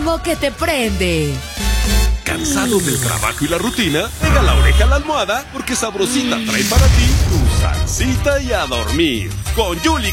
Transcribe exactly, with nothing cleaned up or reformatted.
nuevo que te prende. ¿Cansado del trabajo y la rutina? Pega la oreja a la almohada porque Sabrosita trae para ti tu salsita y a dormir. Con Yuli